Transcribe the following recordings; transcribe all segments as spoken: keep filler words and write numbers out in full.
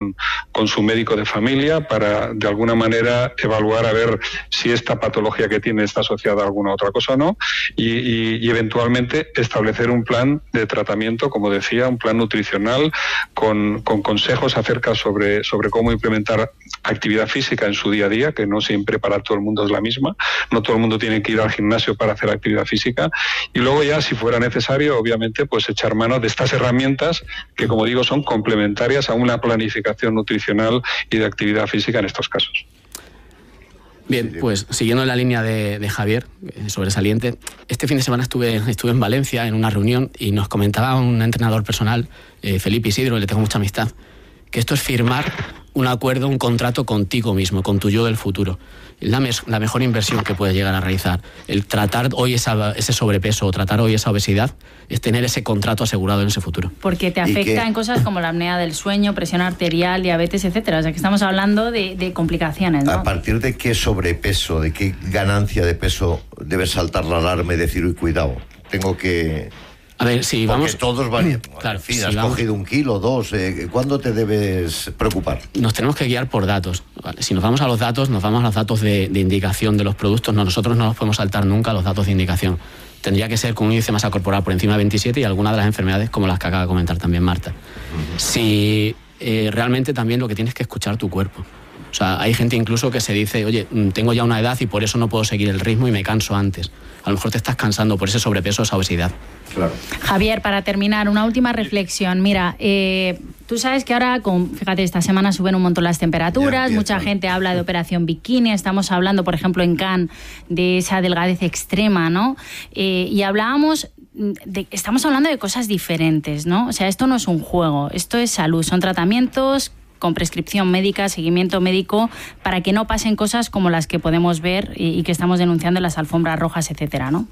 con, con su médico de familia para, de alguna manera, evaluar a ver si esta patología que tiene está asociada a alguna otra cosa o no, y, y, y eventualmente establecer un plan de tratamiento, como decía, un plan nutricional con, con consejos acerca sobre, sobre cómo implementar actividad física en su día a día, que no siempre para todo el mundo es la misma, no todo el mundo tiene que ir al gimnasio para hacer actividad física, y luego ya, si fuera necesario, obviamente, pues echar mano de estas herramientas que, como digo, son complementarias a una planificación nutricional y de actividad física en estos casos. Bien, pues siguiendo la línea de, de Javier, sobresaliente, este fin de semana estuve, estuve en Valencia en una reunión y nos comentaba un entrenador personal, eh, Felipe Isidro, le tengo mucha amistad, que esto es firmar un acuerdo, un contrato contigo mismo, con tu yo del futuro. La, mes, la mejor inversión que puedes llegar a realizar. El tratar hoy esa, ese sobrepeso o tratar hoy esa obesidad es tener ese contrato asegurado en ese futuro. Porque te afecta en cosas como la apnea del sueño, presión arterial, diabetes, etcétera. O sea que estamos hablando de, de complicaciones, ¿no? ¿A partir de qué sobrepeso, de qué ganancia de peso debes saltar la alarma y decir, uy, cuidado, tengo que... A ver, si Porque vamos... todos varían. Claro, en fin, si has vamos... cogido un kilo, dos. Eh, ¿Cuándo te debes preocupar? Nos tenemos que guiar por datos. Vale, si nos vamos a los datos, nos vamos a los datos de, de indicación de los productos. No, nosotros no nos podemos saltar nunca los datos de indicación. Tendría que ser con un índice de masa corporal por encima de veintisiete y alguna de las enfermedades como las que acaba de comentar también Marta. Uh-huh. Si eh, realmente también lo que tienes que escuchar tu cuerpo. O sea, hay gente incluso que se dice, oye, tengo ya una edad y por eso no puedo seguir el ritmo y me canso antes. A lo mejor te estás cansando por ese sobrepeso, esa obesidad. Claro. Javier, para terminar, una última reflexión. Mira, eh, tú sabes que ahora, con, fíjate, esta semana suben un montón las temperaturas, mucha gente habla de operación bikini, estamos hablando, por ejemplo, en Cannes, de esa delgadez extrema, ¿no? Eh, y hablábamos... De, estamos hablando de cosas diferentes, ¿no? O sea, esto no es un juego, esto es salud, son tratamientos con prescripción médica, seguimiento médico, para que no pasen cosas como las que podemos ver y, y que estamos denunciando en las alfombras rojas, etcétera, ¿no?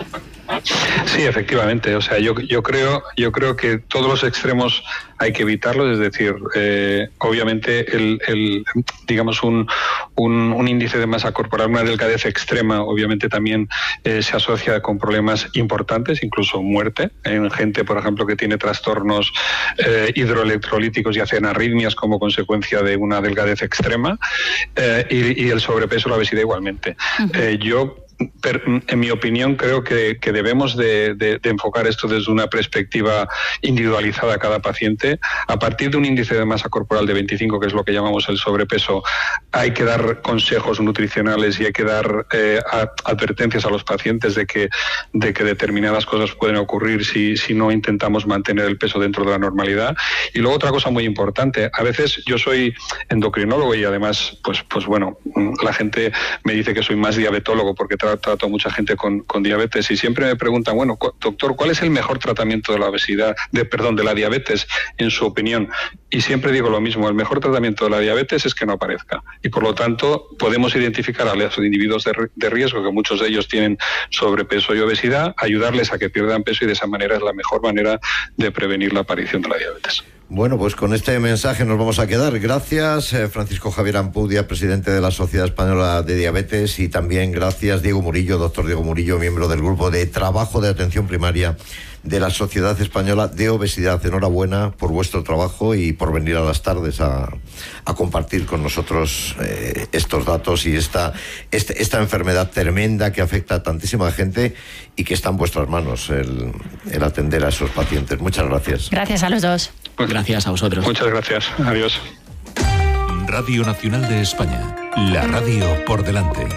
Sí, efectivamente. O sea, yo, yo creo, yo creo que todos los extremos hay que evitarlos. Es decir, eh, obviamente, el, el, digamos un, un, un índice de masa corporal, una delgadez extrema, obviamente también eh, se asocia con problemas importantes, incluso muerte en gente, por ejemplo, que tiene trastornos eh, hidroelectrolíticos y hacen arritmias como consecuencia de una delgadez extrema, eh, y, y el sobrepeso, la obesidad igualmente. Uh-huh. Eh, yo Pero, en mi opinión, creo que, que debemos de, de, de enfocar esto desde una perspectiva individualizada a cada paciente. A partir de un índice de masa corporal de veinticinco, que es lo que llamamos el sobrepeso, hay que dar consejos nutricionales y hay que dar eh, a, advertencias a los pacientes de que, de que determinadas cosas pueden ocurrir si, si no intentamos mantener el peso dentro de la normalidad. Y luego otra cosa muy importante, a veces yo soy endocrinólogo y además, pues, pues bueno, la gente me dice que soy más diabetólogo porque trato a mucha gente con, con diabetes y siempre me preguntan, bueno, doctor, ¿cuál es el mejor tratamiento de la obesidad, de perdón, de la diabetes en su opinión? Y siempre digo lo mismo, el mejor tratamiento de la diabetes es que no aparezca. Y por lo tanto, podemos identificar a los individuos de, de riesgo, que muchos de ellos tienen sobrepeso y obesidad, ayudarles a que pierdan peso y de esa manera es la mejor manera de prevenir la aparición de la diabetes. Bueno, pues con este mensaje nos vamos a quedar. Gracias, eh, Francisco Javier Ampudia, presidente de la Sociedad Española de Diabetes, y también gracias, Diego Murillo, doctor Diego Murillo, miembro del Grupo de Trabajo de Atención Primaria de la Sociedad Española de Obesidad. Enhorabuena por vuestro trabajo y por venir a las tardes a, a compartir con nosotros eh, estos datos y esta, este, esta enfermedad tremenda que afecta a tantísima gente y que está en vuestras manos el, el atender a esos pacientes. Muchas gracias. Gracias a los dos. Pues gracias a vosotros. Muchas gracias. Adiós. Radio Nacional de España. La radio por delante.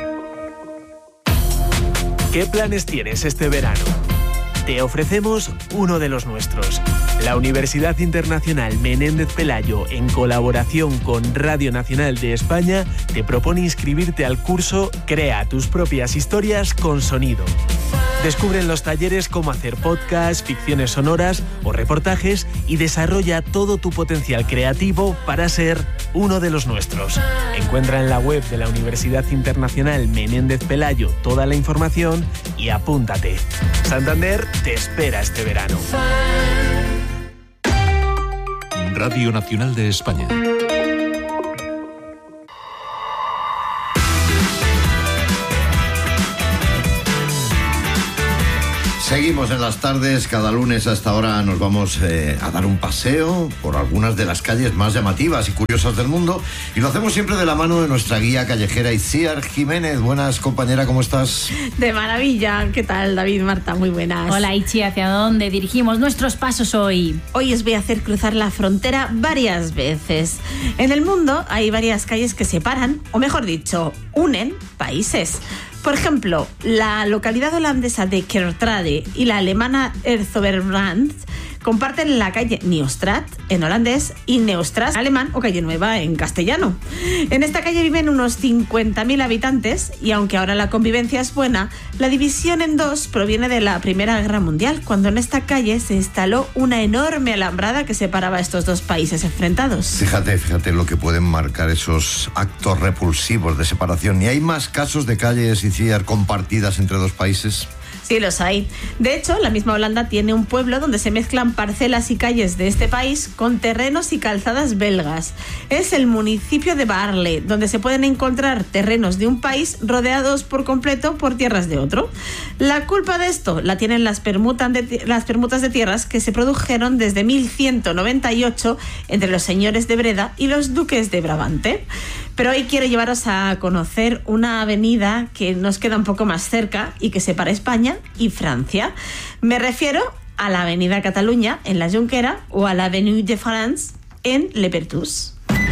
¿Qué planes tienes este verano? Te ofrecemos uno de los nuestros. La Universidad Internacional Menéndez Pelayo, en colaboración con Radio Nacional de España, te propone inscribirte al curso Crea tus propias historias con sonido. Descubre en los talleres cómo hacer podcasts, ficciones sonoras o reportajes y desarrolla todo tu potencial creativo para ser uno de los nuestros. Encuentra en la web de la Universidad Internacional Menéndez Pelayo toda la información y apúntate. Santander te espera este verano. Radio Nacional de España. Seguimos en las tardes, cada lunes a esta hora nos vamos eh, a dar un paseo por algunas de las calles más llamativas y curiosas del mundo, y lo hacemos siempre de la mano de nuestra guía callejera Itziar Jiménez. Buenas, compañera, ¿cómo estás? De maravilla. ¿Qué tal, David, Marta? Muy buenas. Hola, Itzi, ¿hacia dónde dirigimos nuestros pasos hoy? Hoy os voy a hacer cruzar la frontera varias veces. En el mundo hay varias calles que separan, o mejor dicho, unen países. Por ejemplo, la localidad holandesa de Kerkrade y la alemana Herzogenbrand comparten la calle Nieuwstraat en holandés y Neustraat en alemán, o calle Nueva en castellano. En esta calle viven unos cincuenta mil habitantes, y aunque ahora la convivencia es buena, la división en dos proviene de la Primera Guerra Mundial, cuando en esta calle se instaló una enorme alambrada que separaba a estos dos países enfrentados. Fíjate, fíjate lo que pueden marcar esos actos repulsivos de separación. ¿Y hay más casos de calles, Itziar, compartidas entre dos países? Sí, los hay. De hecho, la misma Holanda tiene un pueblo donde se mezclan parcelas y calles de este país con terrenos y calzadas belgas. Es el municipio de Baarle, donde se pueden encontrar terrenos de un país rodeados por completo por tierras de otro. La culpa de esto la tienen las permutas de, las permutas de tierras que se produjeron desde mil ciento noventa y ocho entre los señores de Breda y los duques de Brabante. Pero hoy quiero llevaros a conocer una avenida que nos queda un poco más cerca y que separa España y Francia. Me refiero a la Avenida Cataluña en la Jonquera o a la Avenue de France en Le Perthus.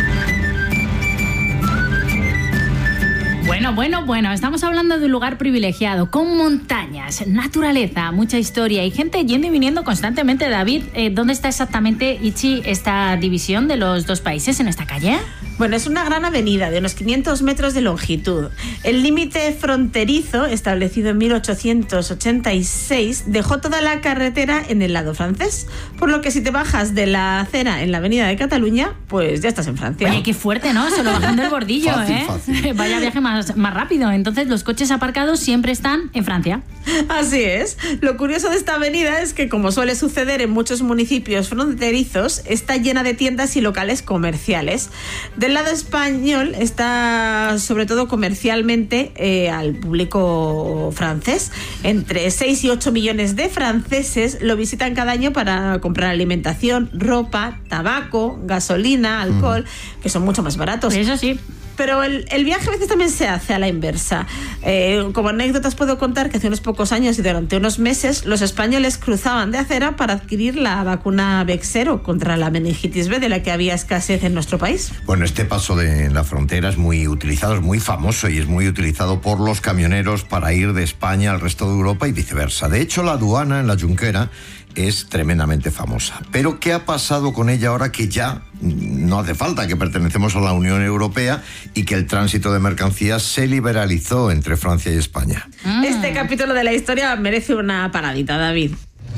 Bueno, bueno, bueno, estamos hablando de un lugar privilegiado, con montañas, naturaleza, mucha historia y gente yendo y viniendo constantemente. David, eh, ¿dónde está exactamente, Itzi, esta división de los dos países en esta calle? Bueno, es una gran avenida de unos quinientos metros de longitud. El límite fronterizo, establecido en mil ochocientos ochenta y seis, dejó toda la carretera en el lado francés, por lo que si te bajas de la acera en la Avenida de Cataluña, pues ya estás en Francia. Oye, qué fuerte, ¿no? Solo bajando el bordillo, fácil, ¿eh? Fácil. Vaya viaje más, más rápido. Entonces, los coches aparcados siempre están en Francia. Así es. Lo curioso de esta avenida es que, como suele suceder en muchos municipios fronterizos, está llena de tiendas y locales comerciales. Del lado español está sobre todo comercialmente eh, al público francés. Entre seis y ocho millones de franceses lo visitan cada año para comprar alimentación, ropa, tabaco, gasolina, alcohol, mm. que son mucho más baratos. Eso sí. Pero el, el viaje a veces también se hace a la inversa. Eh, como anécdotas puedo contar que hace unos pocos años y durante unos meses los españoles cruzaban de acera para adquirir la vacuna Bexero contra la meningitis B, de la que había escasez en nuestro país. Bueno, este paso de la frontera es muy utilizado, es muy famoso y es muy utilizado por los camioneros para ir de España al resto de Europa y viceversa. De hecho, la aduana en la Jonquera es tremendamente famosa. Pero ¿qué ha pasado con ella ahora que ya no hace falta, que pertenecemos a la Unión Europea y que el tránsito de mercancías se liberalizó entre Francia y España? Mm. Este capítulo de la historia merece una paradita, David.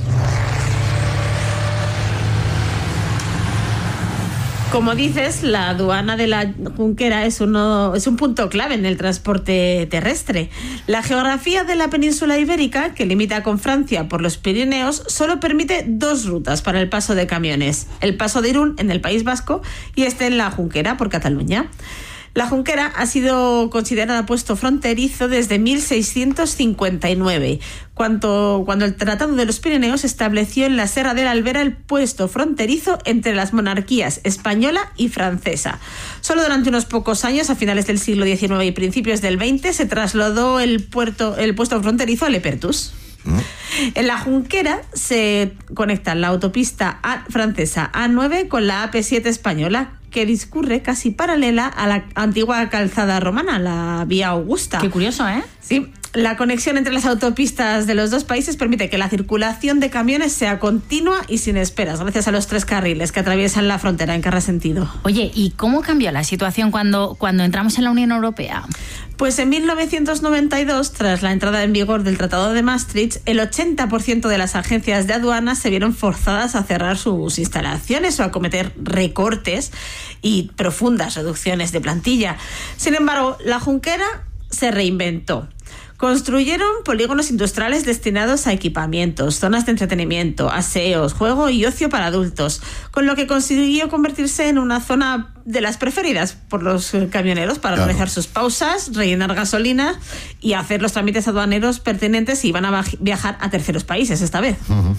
Como dices, la aduana de la Jonquera es, uno, es un punto clave en el transporte terrestre. La geografía de la península ibérica, que limita con Francia por los Pirineos, solo permite dos rutas para el paso de camiones. El paso de Irún en el País Vasco y este en la Jonquera por Cataluña. La Jonquera ha sido considerada puesto fronterizo desde mil seiscientos cincuenta y nueve, cuando, cuando el Tratado de los Pirineos estableció en la Serra de la Albera el puesto fronterizo entre las monarquías española y francesa. Solo durante unos pocos años, a finales del siglo diecinueve y principios del veinte, se trasladó el, puerto, el puesto fronterizo a Le Perthus. ¿Mm? En la Jonquera se conecta la autopista A francesa A nueve con la A P siete española, que discurre casi paralela a la antigua calzada romana, la Vía Augusta. Qué curioso, ¿eh? Sí. La conexión entre las autopistas de los dos países permite que la circulación de camiones sea continua y sin esperas, gracias a los tres carriles que atraviesan la frontera en cada sentido. Oye, ¿y cómo cambió la situación cuando, cuando entramos en la Unión Europea? Pues en mil novecientos noventa y dos, tras la entrada en vigor del Tratado de Maastricht, el ochenta por ciento de las agencias de aduanas se vieron forzadas a cerrar sus instalaciones o a cometer recortes y profundas reducciones de plantilla. Sin embargo, la Jonquera se reinventó. Construyeron polígonos industriales destinados a equipamientos, zonas de entretenimiento, aseos, juego y ocio para adultos, con lo que consiguió convertirse en una zona de las preferidas por los camioneros para claro. realizar sus pausas, rellenar gasolina y hacer los trámites aduaneros pertinentes si iban a viajar a terceros países esta vez. Uh-huh.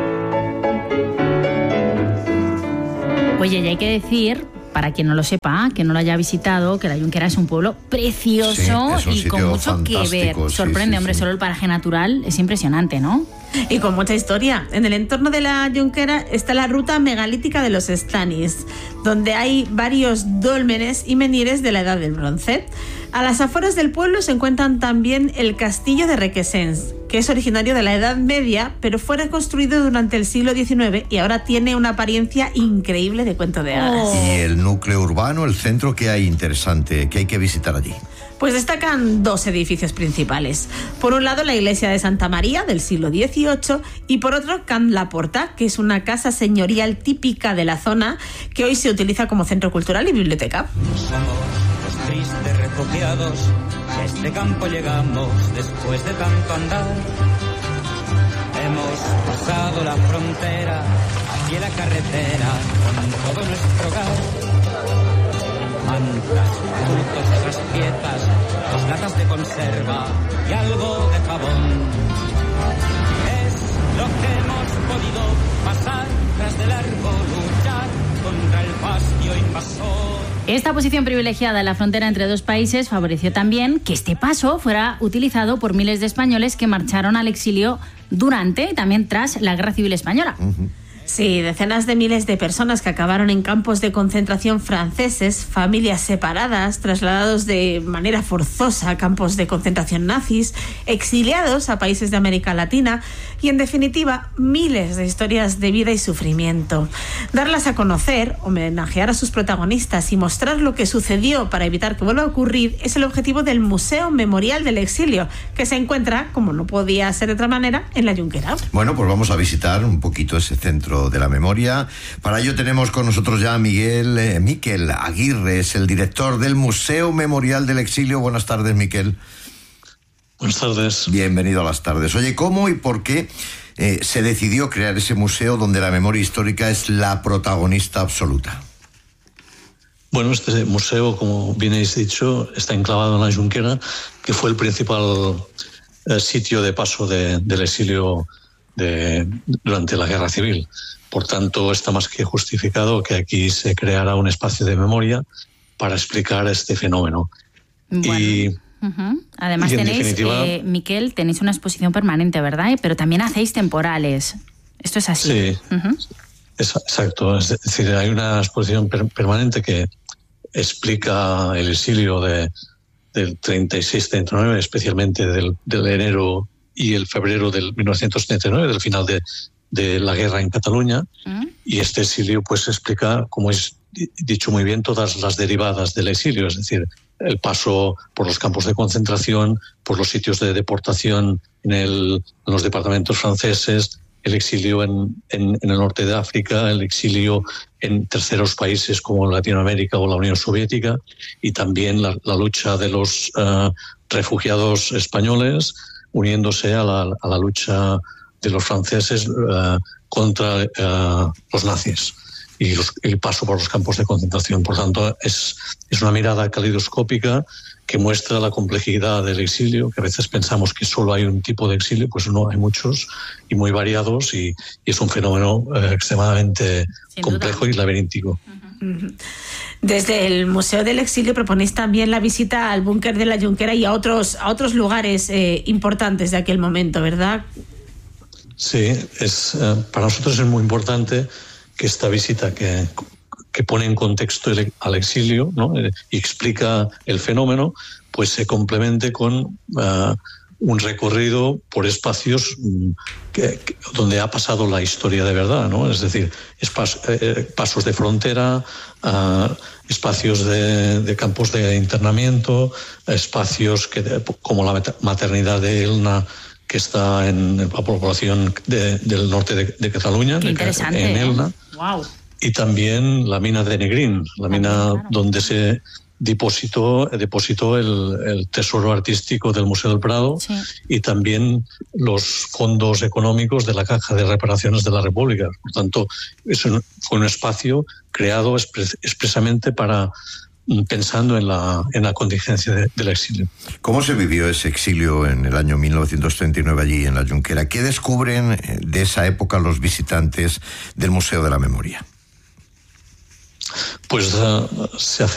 Oye, y hay que decir, para quien no lo sepa, que no lo haya visitado, que la Junquera es un pueblo precioso sí, y con mucho que ver. Sorprende, sí, sí, hombre, sí. Solo el paraje natural es impresionante, ¿no? Y con mucha historia. En el entorno de la Junquera está la ruta megalítica de los Estanis, donde hay varios dólmenes y menires de la Edad del Bronce. A las afueras del pueblo se encuentran también el castillo de Requesens, que es originario de la Edad Media, pero fue reconstruido durante el siglo diecinueve y ahora tiene una apariencia increíble de cuento de hadas. Oh. Y el núcleo urbano, el centro, ¿qué hay interesante? ¿Qué hay que visitar allí? Pues destacan dos edificios principales. Por un lado, la iglesia de Santa María del siglo dieciocho y por otro, Can la Porta, que es una casa señorial típica de la zona que hoy se utiliza como centro cultural y biblioteca. Somos los tristes refugiados, a este campo llegamos después de tanto andar. Hemos cruzado la frontera, aquí la carretera, con todo nuestro hogar. Mantas, frutos, raspietas, dos latas de conserva y algo de jabón. Es lo que hemos podido pasar tras de largo luchar contra el fascio invasor. Esta posición privilegiada en la frontera entre dos países favoreció también que este paso fuera utilizado por miles de españoles que marcharon al exilio durante y también tras la Guerra Civil Española. Uh-huh. Sí, decenas de miles de personas que acabaron en campos de concentración franceses, familias separadas, trasladados de manera forzosa a campos de concentración nazis, exiliados a países de América Latina y, en definitiva, miles de historias de vida y sufrimiento. Darlas a conocer, homenajear a sus protagonistas y mostrar lo que sucedió para evitar que vuelva a ocurrir es el objetivo del Museo Memorial del Exilio, que se encuentra, como no podía ser de otra manera, en la Junquera. Bueno, pues vamos a visitar un poquito ese centro de la memoria. Para ello tenemos con nosotros ya a Miguel, eh, Miquel Aguirre, es el director del Museo Memorial del Exilio. Buenas tardes, Miquel. Buenas tardes. Bienvenido a las tardes. Oye, ¿cómo y por qué eh, se decidió crear ese museo donde la memoria histórica es la protagonista absoluta? Bueno, este museo, como bien habéis dicho, está enclavado en la Junquera, que fue el principal eh, sitio de paso de, del exilio de, durante la Guerra Civil. Por tanto, está más que justificado que aquí se creara un espacio de memoria para explicar este fenómeno. Bueno. Y, uh-huh. Además y tenéis, definitiva, eh, Miquel, tenéis una exposición permanente, ¿verdad? Pero también hacéis temporales. ¿Esto es así? Sí, uh-huh. es, exacto. Es decir, hay una exposición per- permanente que explica el exilio de, del treinta y seis treinta y nueve, especialmente del, del enero y el febrero del mil novecientos treinta y nueve, del final de, de la guerra en Cataluña. ¿Mm? Y este exilio pues explica, como es dicho muy bien, todas las derivadas del exilio, es decir, el paso por los campos de concentración, por los sitios de deportación en, el, en los departamentos franceses, el exilio en, en, en el norte de África, el exilio en terceros países como Latinoamérica o la Unión Soviética, y también la, la lucha de los uh, refugiados españoles uniéndose a la, a la lucha de los franceses uh, contra uh, los nazis y los, el paso por los campos de concentración. Por tanto, es, es una mirada calidoscópica que muestra la complejidad del exilio, que a veces pensamos que solo hay un tipo de exilio, pues no, hay muchos y muy variados, y, y es un fenómeno eh, extremadamente Sin complejo duda. y laberíntico. Uh-huh. Desde el Museo del Exilio proponéis también la visita al búnker de la Junquera y a otros, a otros lugares eh, importantes de aquel momento, ¿verdad? Sí, es, eh, para nosotros es muy importante que esta visita que, que pone en contexto el, al exilio, ¿no? eh, y explica el fenómeno, pues se complemente con uh, un recorrido por espacios que, que, donde ha pasado la historia de verdad, ¿no? Es decir, espas, eh, pasos de frontera, uh, espacios de, de campos de internamiento, espacios que, como la matersidad de Elna, que está en la población de, del norte de, de Cataluña, Qué interesante, en Elna. ¿eh? Wow. Y también la mina de Negrín, la mina claro. donde se depositó, depositó el, el tesoro artístico del Museo del Prado, sí, y también los fondos económicos de la Caja de Reparaciones de la República. Por tanto, eso fue un espacio creado expres, expresamente para pensando en la, en la contingencia de, del exilio. ¿Cómo se vivió ese exilio en el año mil novecientos treinta y nueve allí en la Junquera? ¿Qué descubren de esa época los visitantes del Museo de la Memoria? Pues uh, se hace